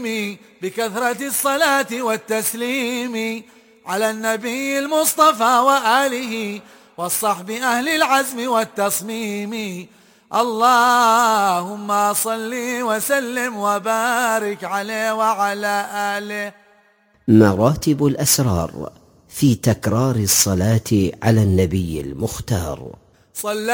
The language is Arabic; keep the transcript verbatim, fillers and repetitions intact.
بكثرة الصلاة والتسليم على النبي المصطفى وآله والصحب أهل العزم والتصميم. اللهم صل وسلم وبارك عليه وعلى آله. مراتب الأسرار في تكرار الصلاة على النبي المختار. صلى